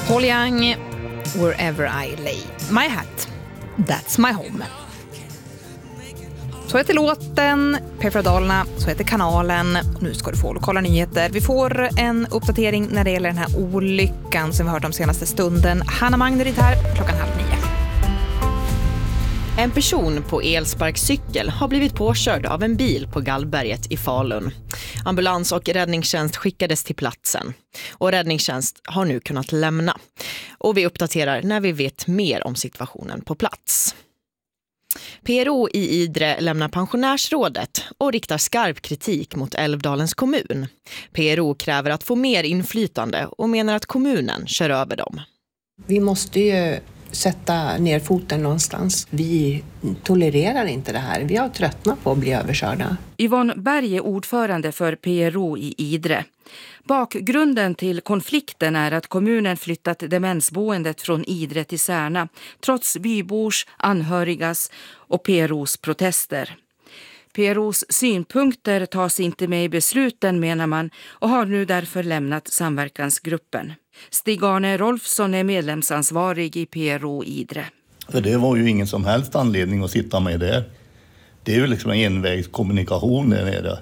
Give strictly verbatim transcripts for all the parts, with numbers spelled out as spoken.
Paul Young, Wherever I Lay My Hat, That's My Home. Så heter låten, Pefferdalarna, så heter kanalen. Nu ska du få lokala nyheter. Vi får en uppdatering när det gäller den här olyckan som vi hört om senaste stunden. Hanna Magnerit här, klockan halv nio. En person på elsparkcykel har blivit påkörd av en bil på Gallberget i Falun. Ambulans och räddningstjänst skickades till platsen. Och räddningstjänst har nu kunnat lämna. Och vi uppdaterar när vi vet mer om situationen på plats. P R O i Idre lämnar pensionärsrådet och riktar skarp kritik mot Älvdalens kommun. P R O kräver att få mer inflytande och menar att kommunen kör över dem. Vi måste ju sätta ner foten någonstans. Vi tolererar inte det här. Vi har tröttnat på att bli överkörda. Yvonne Berg är ordförande för P R O i Idre. Bakgrunden till konflikten är att kommunen flyttat demensboendet från Idre till Särna trots bybors, anhörigas och P R O:s protester. P R O:s synpunkter tas inte med i besluten, menar man, och har nu därför lämnat samverkansgruppen. Stig-Arne Rolfsson är medlemsansvarig i P R O Idre. För det var ju ingen som helst anledning att sitta med där. Det är ju liksom en envägskommunikation där nere.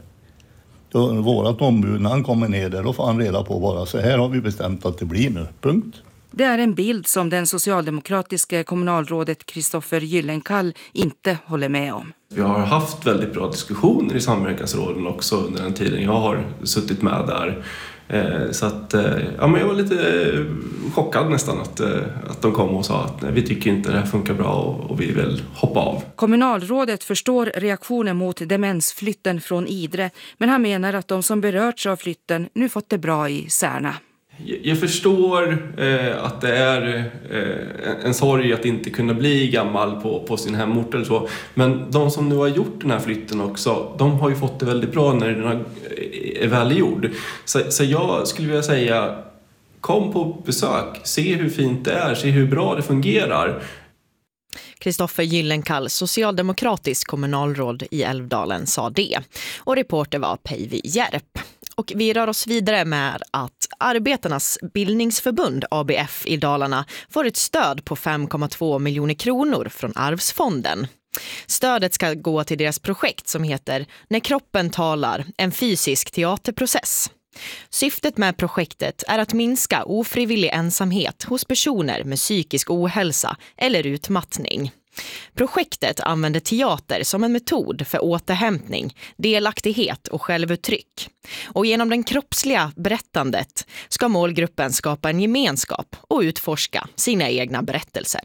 Då vårat ombud, när han kommer ner där, då får han reda på bara så här har vi bestämt att det blir nu. Punkt. Det är en bild som den socialdemokratiska kommunalrådet Kristoffer Gyllenkall inte håller med om. Vi har haft väldigt bra diskussioner i samverkansråden också under den tiden jag har suttit med där. Så att, ja, men jag var lite chockad nästan att, att de kom och sa att nej, vi tycker inte det här funkar bra och vi vill hoppa av. Kommunalrådet förstår reaktionen mot demensflytten från Idre, men han menar att de som berörts av flytten nu fått det bra i Särna. Jag förstår eh, att det är eh, en sorg att inte kunna bli gammal på, på sin hemort eller så. Men de som nu har gjort den här flytten också, de har ju fått det väldigt bra när den är välgjord. Så, så jag skulle vilja säga, kom på besök, se hur fint det är, se hur bra det fungerar. Kristoffer Gyllenkall, socialdemokratisk kommunalråd i Älvdalen, sa det. Och reporter var Päivi Järp. Och vi rör oss vidare med att Arbetarnas bildningsförbund A B F i Dalarna får ett stöd på fem komma två miljoner kronor från Arvsfonden. Stödet ska gå till deras projekt som heter När kroppen talar, en fysisk teaterprocess. Syftet med projektet är att minska ofrivillig ensamhet hos personer med psykisk ohälsa eller utmattning. Projektet använder teater som en metod för återhämtning, delaktighet och självuttryck. Och genom den kroppsliga berättandet ska målgruppen skapa en gemenskap och utforska sina egna berättelser.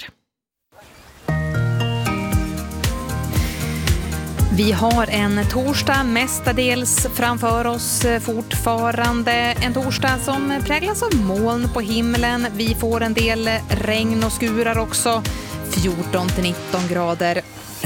Vi har en torsdag mestadels framför oss fortfarande. En torsdag som präglas av moln på himlen. Vi får en del regn och skurar också. fjorton till nitton grader.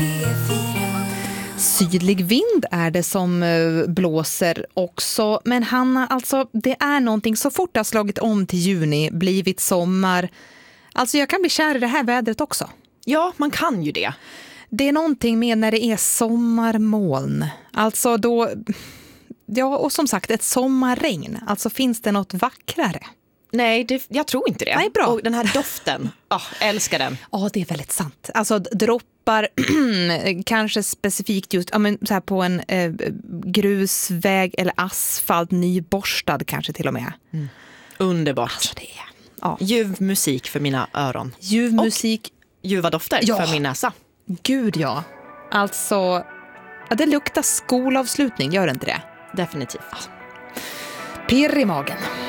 Sydlig vind är det som blåser också. Men Hanna, alltså det är någonting så fort det har slagit om till juni, blivit sommar. Alltså jag kan bli kär i det här vädret också. Ja, man kan ju det. Det är någonting med när det är sommarmoln. Alltså då, ja och som sagt ett sommarregn. Alltså finns det något vackrare? Nej, det, jag tror inte det. Nej, bra. Och den här doften, oh, älskar den. Ja, det är väldigt sant. Alltså droppar, kanske specifikt just ja, men, så här på en eh, grusväg eller asfalt, nyborstad kanske till och med. Mm. Underbart. Alltså, det är, ja. Ljuv musik för mina öron. Ljuv musik. Och ljuva dofter ja. För min näsa. Gud ja. Alltså, ja, det luktar skolavslutning, gör det inte det? Definitivt. Pirr i magen.